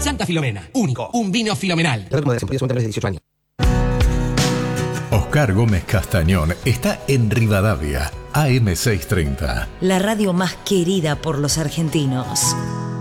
Santa Filomena, único, un vino filomenal. De 18 años. Oscar Gómez Castañón está en Rivadavia, AM630. La radio más querida por los argentinos.